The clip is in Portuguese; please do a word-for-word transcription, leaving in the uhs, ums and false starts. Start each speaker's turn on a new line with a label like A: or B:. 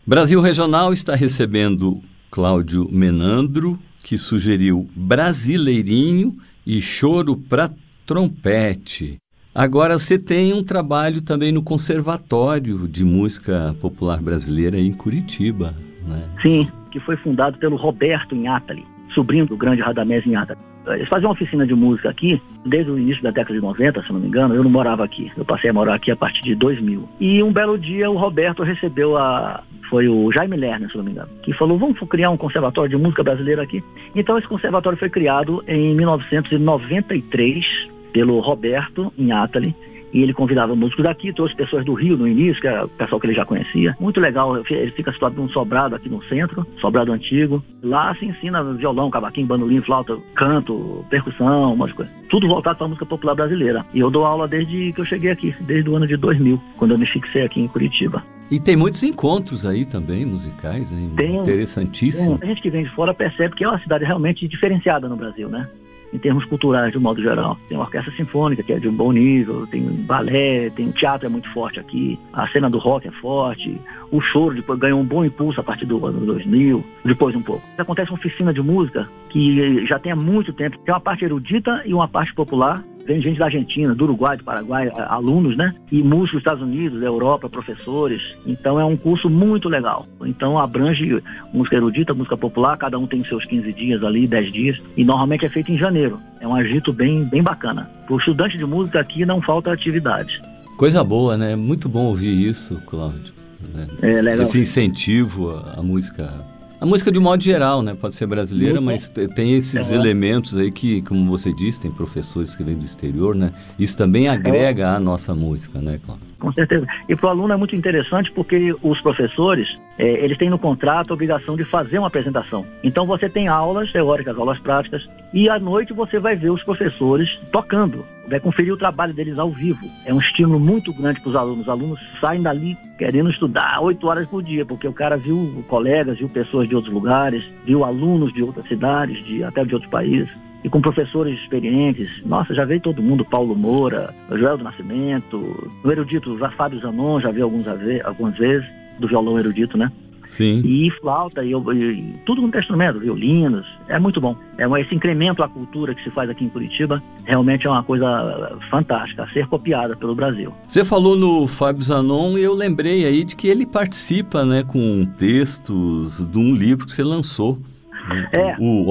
A: Brasil Regional está recebendo Cláudio Menandro, que sugeriu Brasileirinho e Choro para Trompete. Agora você tem um trabalho também no Conservatório de Música Popular Brasileira em Curitiba, né?
B: Sim, que foi fundado pelo Roberto Inátali, sobrinho do grande Radamés Inátali. Eles faziam uma oficina de música aqui desde o início da década de noventa, se não me engano. Eu não morava aqui, eu passei a morar aqui a partir de dois mil. E um belo dia o Roberto recebeu a... foi o Jaime Lerner, se não me engano, que falou, vamos criar um conservatório de música brasileira aqui. Então esse conservatório foi criado em mil novecentos e noventa e três pelo Roberto Inátali. E ele convidava músicos daqui, trouxe pessoas do Rio no início, que era o pessoal que ele já conhecia. Muito legal, ele fica situado num sobrado aqui no centro, sobrado antigo. Lá se ensina violão, cavaquinho, bandolim, flauta, canto, percussão, um monte de coisa. Tudo voltado para a música popular brasileira. E eu dou aula desde que eu cheguei aqui, desde o ano de dois mil, quando eu me fixei aqui em Curitiba.
A: E tem muitos encontros aí também, musicais, hein? Tem, interessantíssimo.
B: Tem, a gente que vem de fora percebe que é uma cidade realmente diferenciada no Brasil, né? Em termos culturais, de um modo geral. Tem uma orquestra sinfônica, que é de um bom nível, tem balé, tem um teatro é muito forte aqui, a cena do rock é forte, o choro depois ganhou um bom impulso a partir do ano dois mil, depois um pouco. Acontece uma oficina de música que já tem há muito tempo, tem uma parte erudita e uma parte popular. Vem gente da Argentina, do Uruguai, do Paraguai, alunos, né? E músicos dos Estados Unidos, da Europa, professores. Então é um curso muito legal. Então abrange música erudita, música popular, cada um tem seus quinze dias ali, dez dias. E normalmente é feito em janeiro. É um agito bem, bem bacana. Para o estudante de música aqui não falta atividade.
A: Coisa boa, né? Muito bom ouvir isso, Cláudio. Né?
B: É legal.
A: Esse incentivo à música... A música de modo geral, né? Pode ser brasileira, mas tem esses é. elementos aí que, como você disse, tem professores que vêm do exterior, né? Isso também agrega é. à nossa música, né, Cláudio?
B: Com certeza. E para o aluno é muito interessante porque os professores, é, eles têm no contrato a obrigação de fazer uma apresentação. Então você tem aulas teóricas, aulas práticas, e à noite você vai ver os professores tocando, vai conferir o trabalho deles ao vivo. É um estímulo muito grande para os alunos. Os alunos saem dali querendo estudar oito horas por dia, porque o cara viu colegas, viu pessoas de outros lugares, viu alunos de outras cidades, de, até de outros países. E com professores experientes, nossa, já veio todo mundo, Paulo Moura, Joel do Nascimento, o erudito Fábio Zanon, já veio alguns, algumas vezes, do violão erudito, né?
A: Sim.
B: E flauta, e, e tudo com instrumento, violinos, é muito bom. É um, esse incremento à cultura que se faz aqui em Curitiba, realmente é uma coisa fantástica, a ser copiada pelo Brasil.
A: Você falou no Fábio Zanon e eu lembrei aí de que ele participa, né, com textos de um livro que você lançou.
B: É.
A: O